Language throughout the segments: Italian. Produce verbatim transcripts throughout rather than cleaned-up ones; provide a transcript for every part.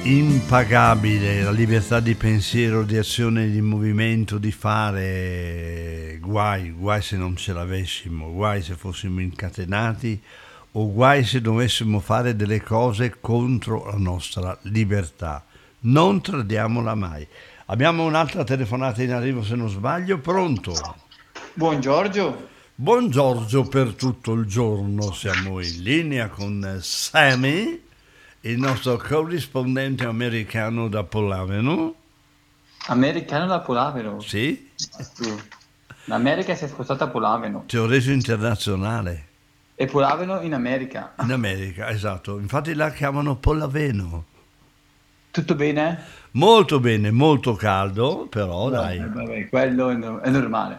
impagabile, la libertà di pensiero, di azione, di movimento, di fare. Guai, guai se non ce l'avessimo, guai se fossimo incatenati o guai se dovessimo fare delle cose contro la nostra libertà. Non tradiamola mai. Abbiamo un'altra telefonata in arrivo se non sbaglio. Pronto? Buon Giorgio. Buon Giorgio per tutto il giorno. Siamo in linea con Sammy, il nostro corrispondente americano da Polaveno. Americano da Polaveno? Sì. L'America si è spostata a Polaveno. Ti ho reso internazionale. E Polaveno in America. In America, esatto. Infatti la chiamano Polaveno. Tutto bene? Molto bene, molto caldo, però Vabbè, dai. vabbè, quello è, no- è normale.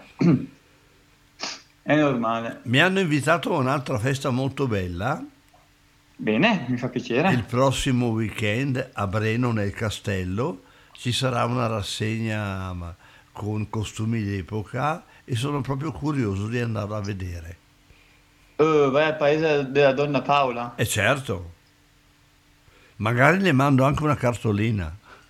È normale. Mi hanno invitato a un'altra festa molto bella Bene, mi fa il piacere. prossimo weekend a Breno nel Castello. Ci sarà una rassegna ma, con costumi d'epoca e sono proprio curioso di andarla a vedere. Eh, vai al paese della donna Paola. E certo, magari le mando anche una cartolina.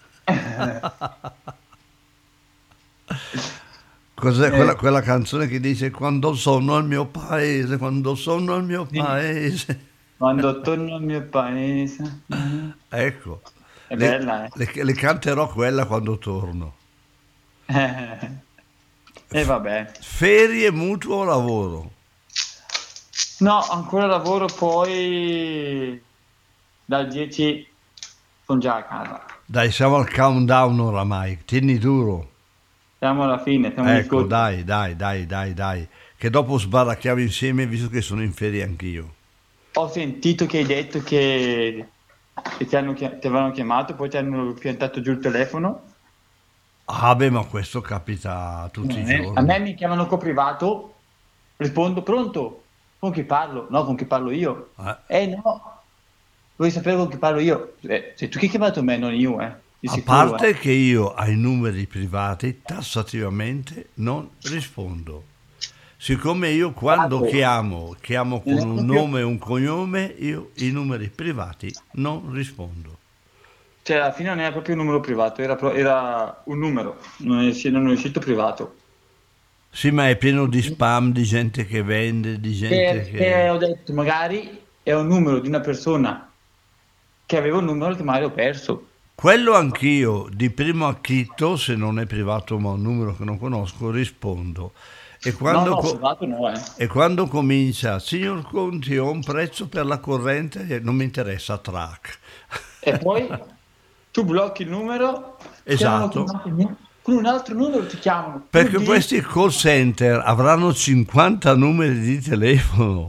Cos'è Eh, quella, quella canzone che dice quando sono al mio paese, quando sono al mio sì. paese? Quando torno al mio paese. Mhm. Ecco, È le, bella, le- le canterò quella quando torno. eh? E F- vabbè. ferie, mutuo o lavoro? No, ancora lavoro, poi dal dieci sono già a casa. Dai, siamo al countdown oramai, tieni duro. Siamo alla fine, siamo gli Ecco, sconti. dai, dai, dai, dai, dai, che dopo sbaracchiamo insieme visto che sono in ferie anch'io. Ho sentito che hai detto che, che ti hanno, chia- ti avevano chiamato, poi ti hanno piantato giù il telefono. Ah beh, ma questo capita tutti i Eh, A me giorni. mi chiamano co-privato, rispondo pronto, con chi parlo? No, con chi parlo io. Eh, Eh no, vuoi sapere con chi parlo io? Eh, sei tu che hai chiamato me, non io, eh, di A sicuro, eh. parte che io ai numeri privati tassativamente non rispondo. Siccome io quando Guarda, chiamo, chiamo non con è un proprio, nome e un cognome, io i numeri privati non rispondo. cioè alla fine non era proprio un numero privato, era, pro- era un numero, non è, sì, non è uscito privato. Sì, ma è pieno di spam, di gente che vende, di gente Perché che... ho detto, magari è un numero di una persona che aveva un numero che magari ho perso. Quello anch'io, di primo acchito, se non è privato ma un numero che non conosco, rispondo. E No, quando, no, co- privato no, eh. e quando comincia, signor Conti, ho un prezzo per la corrente, eh, non mi interessa, track. E poi tu blocchi il numero, chiamano con un Esatto, altro, nu- con un altro numero, ti chiamano. Tu perché dici, questi call center avranno cinquanta numeri di telefono.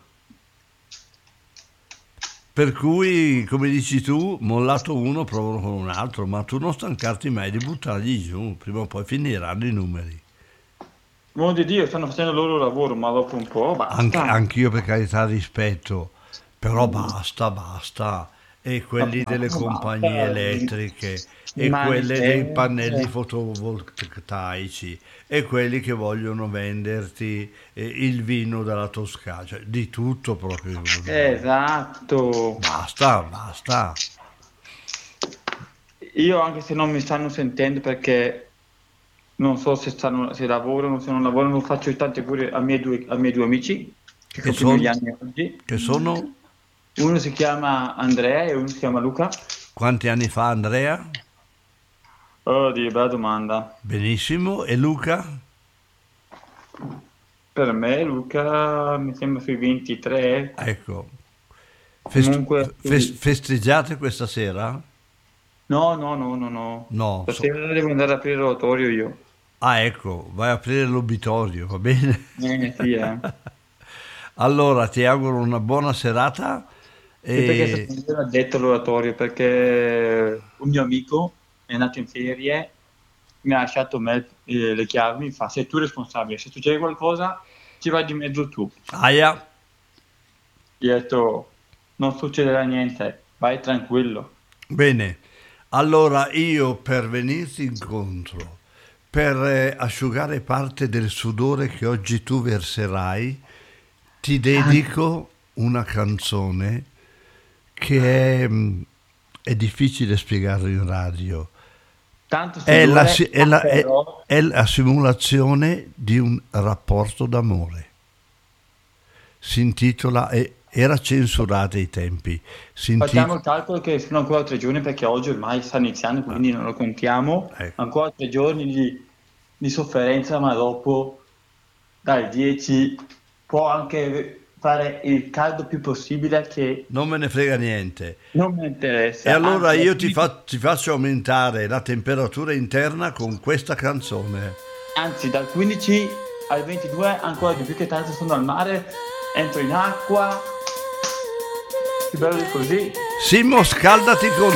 Per cui, come dici tu, mollato uno, provano con un altro, ma tu non stancarti mai di buttargli giù, prima o poi finiranno i numeri. uomo di Dio, stanno facendo il loro lavoro, ma dopo un po' Anche, basta. anch'io per carità rispetto, però Mm. basta, basta. E Ma quelli delle basta, compagnie basta. elettriche, Mi e mani quelle dei sempre. pannelli fotovoltaici, e quelli che vogliono venderti eh, il vino dalla Toscana, cioè di tutto proprio. Esatto. Basta, basta. Io anche se non mi stanno sentendo perché non so se, stanno, se lavorano o se non lavorano, faccio i tanti auguri ai miei due, ai miei due amici che Che compiono gli sono? anni oggi. Che sono? Uno si chiama Andrea e uno si chiama Luca. Quanti anni fa Andrea? Oddio, bella domanda. Benissimo. E Luca? Per me Luca mi sembra sui ventitré, Ecco. Fest- comunque fes- sì. festeggiate questa sera? No, no, no, no, no. No, so- Stasera devo andare a aprire l'oratorio io. Ah, ecco, vai a aprire l'obitorio, va bene? Eh sì, eh. Allora, ti auguro una buona serata Sì, perché e stasera ho detto all'oratorio perché un mio amico è andato in ferie, mi ha lasciato me, eh, le chiavi, mi fa sei tu responsabile, se succede qualcosa ci vai di mezzo tu. aia. Gli ho detto non succederà niente, vai tranquillo. Bene, allora io per venirti incontro, per eh, asciugare parte del sudore che oggi tu verserai, ti dedico una canzone che è mm, è difficile spiegarlo in radio. Tanto È la, sudore, si- è la- è- però è la simulazione di un rapporto d'amore. Si intitola, e- era censurato ai tempi, si facciamo intitola, il calcolo che sono ancora tre giorni perché oggi ormai sta iniziando, quindi non lo contiamo. ecco. Ancora tre giorni di, di sofferenza, ma dopo dai dieci può anche fare il caldo più possibile che Non me ne frega niente. non mi interessa. E allora Anzi, io ti, fa- ti faccio aumentare la temperatura interna con questa canzone. anzi, dal quindici al ventidue ancora di più, che tanto sono al mare, entro in acqua, più bello di così. Simo, scaldati con